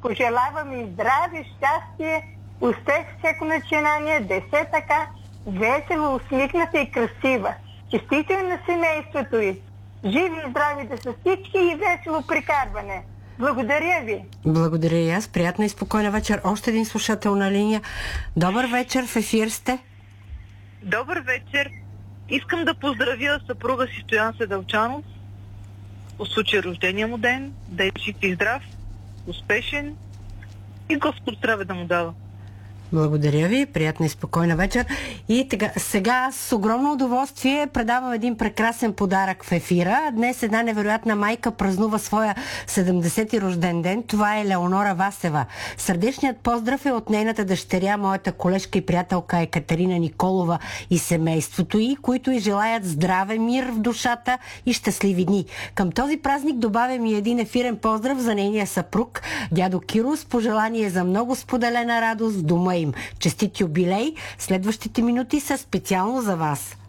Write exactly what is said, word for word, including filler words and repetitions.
Пожелавам и здраве, щастие, успех, всяко начинание, дете така, весела, усмихната и красива. Честито и на семейството й. Живи и здрави да са всички и весело прикарване. Благодаря ви. Благодаря и аз. Приятна и спокойна вечер. Още един слушател на линия. Добър вечер, в ефир сте. Добър вечер. Искам да поздравя съпруга си Стоян Седълчанов по случай рождения му ден. Да е жив и здрав, успешен и Господ здраве да му дава. Благодаря ви, приятна и спокойна вечер. И тега, сега с огромно удоволствие предавам един прекрасен подарък в ефира. Днес една невероятна майка празнува своя седемдесети рожден ден. Това е Леонора Васева. Сърдечният поздрав е от нейната дъщеря, моята колежка и приятелка Екатерина Николова и семейството й, които й желаят здраве, мир в душата и щастливи дни. Към този празник добавям и един ефирен поздрав за нейния съпруг, дядо Киро, с пожелание за много споделена радост в дома им. Честит юбилей! Следващите минути са специално за вас.